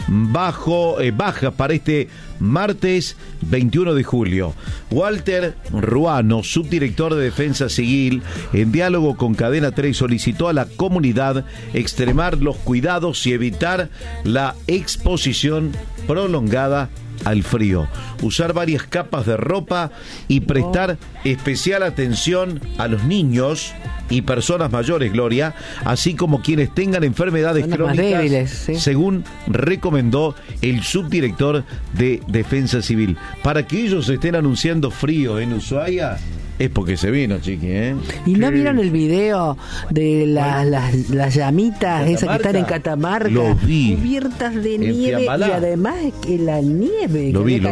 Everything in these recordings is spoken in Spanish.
bajas para este martes 21 de julio. Walter Ruano, subdirector de Defensa Civil, en diálogo con Cadena 3, solicitó a la comunidad extremar los cuidados y evitar la exposición prolongada al frío, usar varias capas de ropa y prestar especial atención a los niños y personas mayores, Gloria, así como quienes tengan enfermedades crónicas, débiles, ¿sí? Según recomendó el subdirector de Defensa Civil. Para que ellos estén anunciando frío en Ushuaia, es porque se vino, chiqui, ¿eh? ¿Y no vieron el video de las llamitas esas que están en Catamarca? Lo vi. Cubiertas de nieve y además que la nieve lo vi.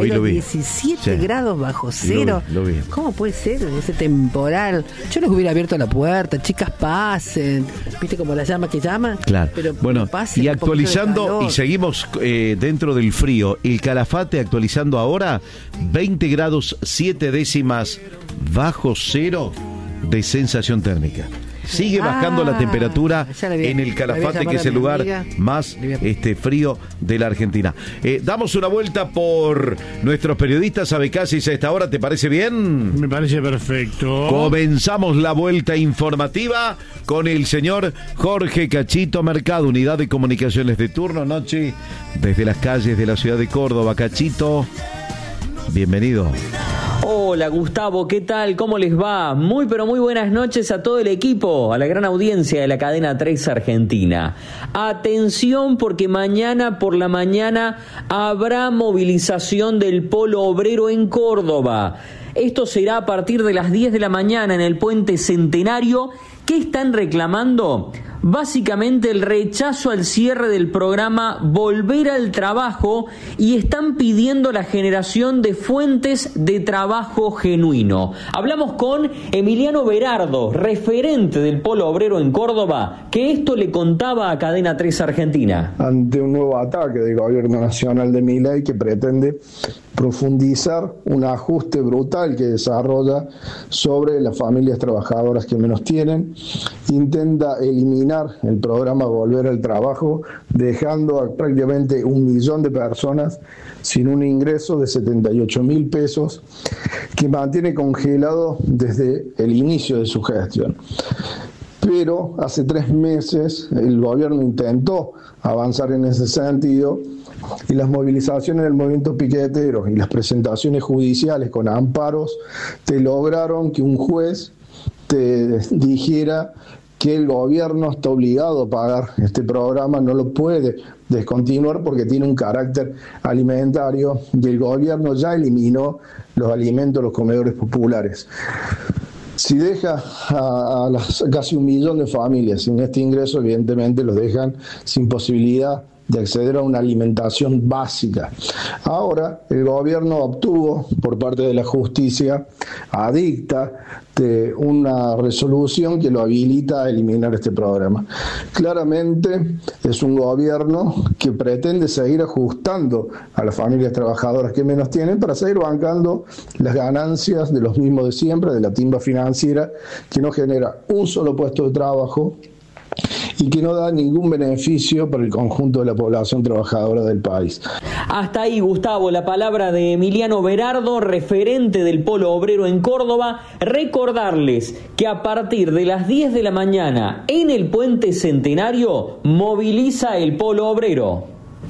17 grados bajo cero. Lo vi. ¿Cómo puede ser ese temporal? Yo les hubiera abierto la puerta, chicas, pasen. ¿Viste como la llama que llama? Claro. Pero bueno, pasen, y actualizando, y seguimos dentro del frío. El Calafate actualizando ahora 20 grados 7 décimas bajo cero de sensación térmica. Sigue bajando la temperatura en el Calafate, que es el lugar más frío de la Argentina. Damos una vuelta por nuestros periodistas abecasis a esta hora, ¿te parece bien? Me parece perfecto. Comenzamos la vuelta informativa con el señor Jorge Cachito Mercado, Unidad de Comunicaciones de turno, noche, desde las calles de la ciudad de Córdoba. Cachito, bienvenido. Hola Gustavo, ¿qué tal? ¿Cómo les va? Muy pero muy buenas noches a todo el equipo, a la gran audiencia de la cadena 3 Argentina. Atención, porque mañana por la mañana habrá movilización del Polo Obrero en Córdoba. Esto será a partir de las 10 de la mañana en el Puente Centenario. ¿Qué están reclamando? Básicamente el rechazo al cierre del programa Volver al Trabajo, y están pidiendo la generación de fuentes de trabajo genuino. Hablamos con Emiliano Berardo, referente del Polo Obrero en Córdoba, que esto le contaba a Cadena 3 Argentina. Ante un nuevo ataque del gobierno nacional de Milei, que pretende profundizar un ajuste brutal que desarrolla sobre las familias trabajadoras que menos tienen, intenta eliminar el programa Volver al Trabajo, dejando a prácticamente 1 millón de personas sin un ingreso de 78.000 pesos, que mantiene congelado desde el inicio de su gestión. Pero hace 3 meses el gobierno intentó avanzar en ese sentido, y las movilizaciones del movimiento piquetero y las presentaciones judiciales con amparos te lograron que un juez te dijera que el gobierno está obligado a pagar este programa, no lo puede descontinuar porque tiene un carácter alimentario, y el gobierno ya eliminó los alimentos, los comedores populares. Si deja a casi 1 millón de familias sin este ingreso, evidentemente los dejan sin posibilidad de acceder a una alimentación básica. Ahora el gobierno obtuvo por parte de la justicia adicta de una resolución que lo habilita a eliminar este programa. Claramente es un gobierno que pretende seguir ajustando a las familias trabajadoras que menos tienen para seguir bancando las ganancias de los mismos de siempre, de la timba financiera, que no genera un solo puesto de trabajo y que no da ningún beneficio para el conjunto de la población trabajadora del país. Hasta ahí, Gustavo, la palabra de Emiliano Berardo, referente del Polo Obrero en Córdoba. Recordarles que a partir de las 10 de la mañana en el Puente Centenario moviliza el Polo Obrero.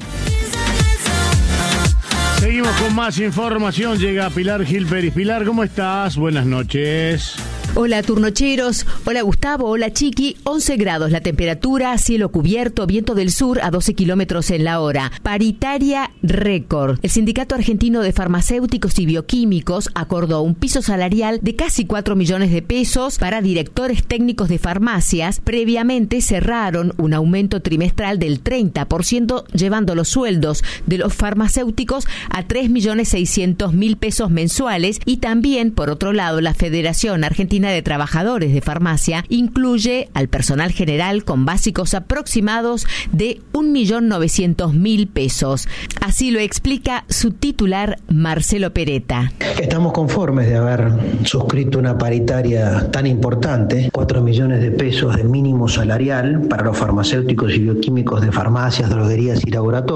Seguimos con más información. Llega Pilar Gil Pérez. Pilar, ¿cómo estás? Buenas noches. Hola turnocheros, hola Gustavo, hola Chiqui. 11 grados la temperatura, cielo cubierto, viento del sur a 12 kilómetros en la hora. Paritaria récord. El Sindicato Argentino de Farmacéuticos y Bioquímicos acordó un piso salarial de casi 4 millones de pesos para directores técnicos de farmacias. Previamente cerraron un aumento trimestral del 30%, llevando los sueldos de los farmacéuticos a 3.600.000 pesos mensuales. Y también, por otro lado, la Federación Argentina de Trabajadores de Farmacia incluye al personal general con básicos aproximados de 1.900.000 pesos. Así lo explica su titular, Marcelo Peretta. Estamos conformes de haber suscrito una paritaria tan importante, 4 millones de pesos de mínimo salarial para los farmacéuticos y bioquímicos de farmacias, droguerías y laboratorios.